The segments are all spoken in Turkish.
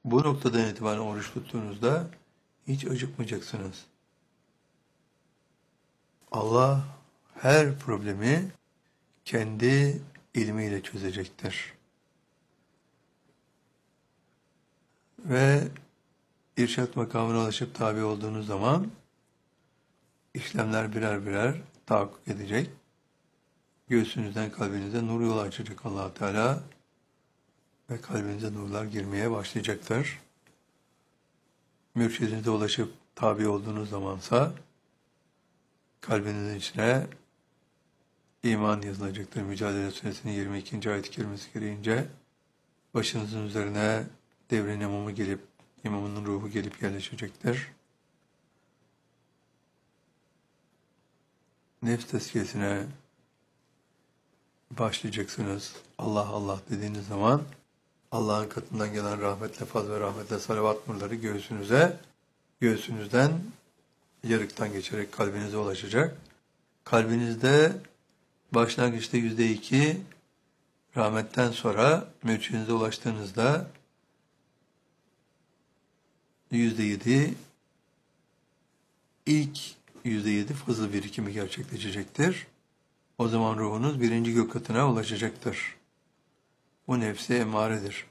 Bu noktadan itibaren oruç tuttuğunuzda hiç acıkmayacaksınız. Allah her problemi kendi ilmiyle çözecektir. Ve irşat makamına ulaşıp tabi olduğunuz zaman işlemler birer birer tahakkuk edecek. Göğsünüzden kalbinize nur yolu açacak Allah Teala ve kalbinize nurlar girmeye başlayacaktır. Mürşidinize ulaşıp tabi olduğunuz zamansa kalbinizin içine iman yazılacaktır. Mücadele Suresinin 22. ayet-i kerimesi gereğince başınızın üzerine devrin imamı gelip, imamının ruhu gelip yerleşecektir. Nefs tezkiyesine başlayacaksınız. Allah Allah dediğiniz zaman Allah'ın katından gelen rahmetle, faz ve rahmetle salavat nurları göğsünüzden yarıktan geçerek kalbinize ulaşacak. Kalbinizde başlangıçta %2, rahmetten sonra mürşidinize ulaştığınızda %7, ilk %7 fazıl birikimi gerçekleşecektir. O zaman ruhunuz birinci gök katına ulaşacaktır. Bu nefsi emaredir.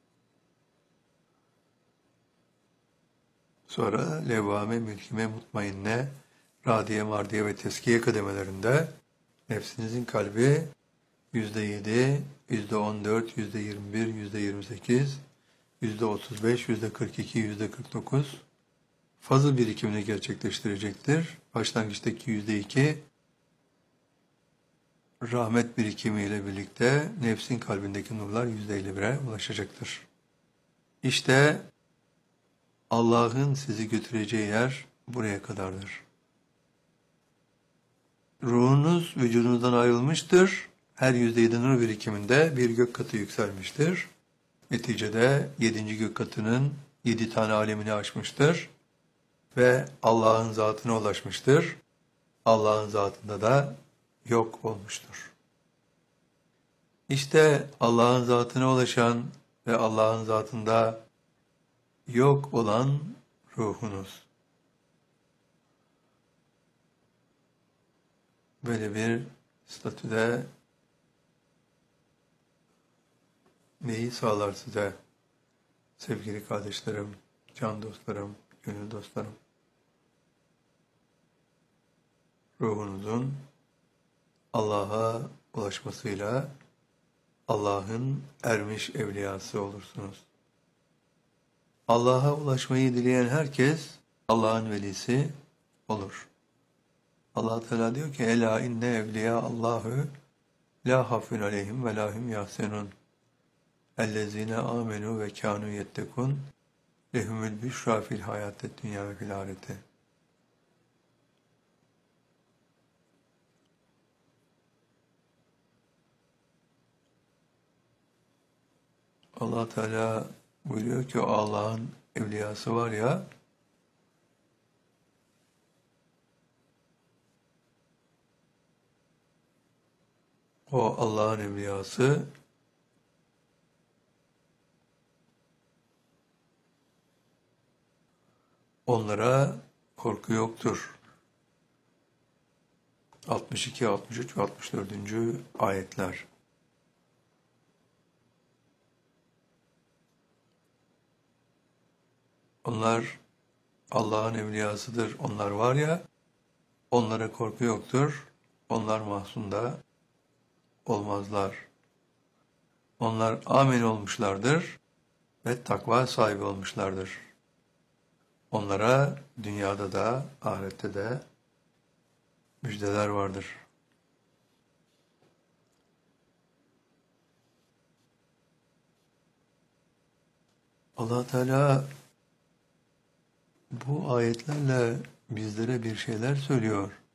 Sonra levvame, mülkime, mutmainne, radiye, mardiye ve teskiye kademelerinde nefsinizin kalbi %7, %14, %21, %28, %35, %42, %49 fazıl birikimini gerçekleştirecektir. Başlangıçtaki %2 rahmet birikimiyle birlikte nefsin kalbindeki nurlar %51'e ulaşacaktır. İşte Allah'ın sizi götüreceği yer buraya kadardır. Ruhunuz vücudunuzdan ayrılmıştır. Her %7 nur birikiminde bir gök katı yükselmiştir. Neticede 7. gök katının 7 tane alemini aşmıştır. Ve Allah'ın zatına ulaşmıştır. Allah'ın zatında da yok olmuştur. İşte Allah'ın zatına ulaşan ve Allah'ın zatında yok olan ruhunuz. Böyle bir statüde neyi sağlar size sevgili kardeşlerim, can dostlarım, gönül dostlarım? Ruhunuzun Allah'a ulaşmasıyla Allah'ın ermiş evliyası olursunuz. Allah'a ulaşmayı dileyen herkes Allah'ın velisi olur. Allah Teala diyor ki: "Ela inne evliya Allahu la hafun aleyhim ve lahum yahsenun. Ellezine amenu ve kanu yettekun. Lehumul büşra fil hayated dünya ve fil ahirete." Allah Teala buyuruyor ki o Allah'ın evliyası var ya, o Allah'ın evliyası onlara korku yoktur. 62, 63 ve 64. ayetler. Onlar Allah'ın evliyasıdır. Onlar var ya, onlara korku yoktur. Onlar mahzunda olmazlar. Onlar amin olmuşlardır ve takva sahibi olmuşlardır. Onlara dünyada da ahirette de müjdeler vardır. Allah Teala bu ayetlerle bizlere bir şeyler söylüyor.